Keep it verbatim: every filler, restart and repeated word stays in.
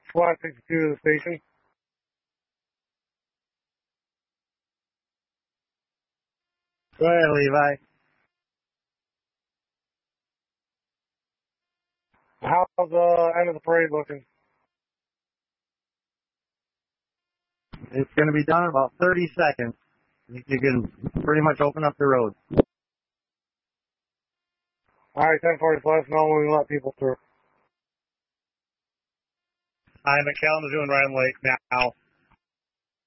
Flat sixty-two to the station. Go ahead, Levi. How's the uh, end of the parade looking? It's going to be done in about thirty seconds. You can pretty much open up the road. All right, ten forty, let us know when we let people through. Hi, McAllen is doing right on Lake now.